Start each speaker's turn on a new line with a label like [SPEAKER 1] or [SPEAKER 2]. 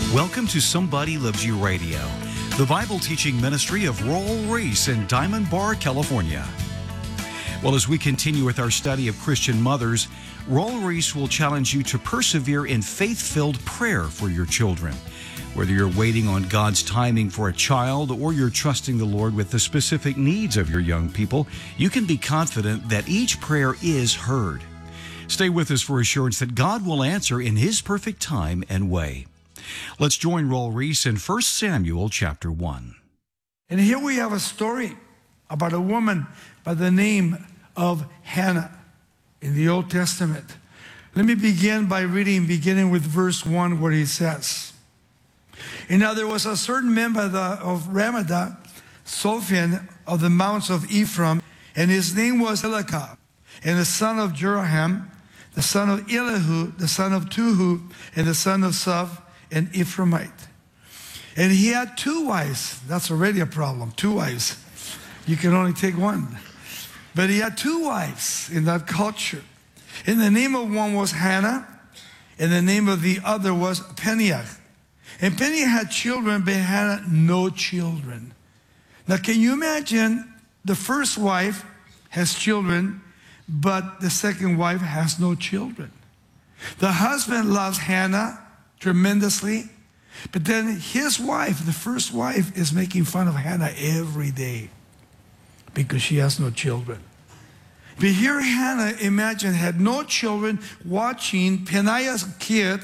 [SPEAKER 1] Welcome to Somebody Loves You Radio, the Bible teaching ministry of Raul Ries in Diamond Bar, California. Well, as we continue with our study of Christian mothers, Raul Ries will challenge you to persevere in faith-filled prayer for your children. Whether you're waiting on God's timing for a child or you're trusting the Lord with the specific needs of your young people, you can be confident that each prayer is heard. Stay with us for assurance that God will answer in His perfect time and way. Let's join Raul Ries in 1 Samuel chapter 1.
[SPEAKER 2] And here we have a story about a woman by the name of Hannah in the Old Testament. Let me begin by beginning with verse 1, where he says, "And now there was a certain man of Ramada, Sophian of the mounts of Ephraim, and his name was Elikah, and the son of Jeroham, the son of Elihu, the son of Tuhu, and the son of Soph, an Ephraimite. And he had two wives." That's already a problem, two wives. You can only take one. But he had two wives in that culture. And the name of one was Hannah, and the name of the other was Peninnah. And Peninnah had children, but Hannah no children. Now, can you imagine the first wife has children, but the second wife has no children? The husband loves Hannah tremendously, but then his wife, the first wife, is making fun of Hannah every day because she has no children. But here Hannah, imagine, had no children, watching Peninnah's kids